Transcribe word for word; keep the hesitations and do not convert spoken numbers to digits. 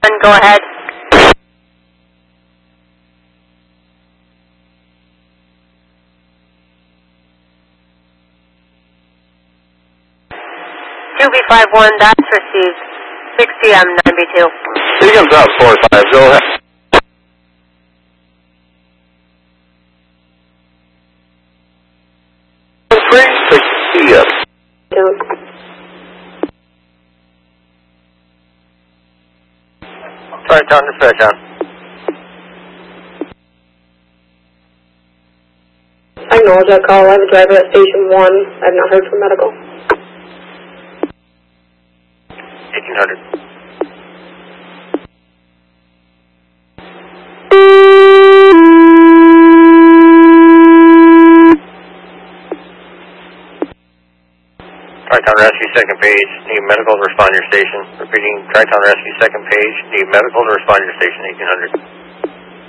Go ahead. two B five one, that's received. six P M nine B two. Beacon South four five, go ahead. three six P M. Tri-Town dispatch on. I acknowledge that call. I have a driver at station one. I have not heard from medical. eighteen hundred. Tri-Town Rescue, second page, need medical to respond to your station. Repeating, Tri-Town Rescue, second page, need medical to respond to your station, eighteen hundred.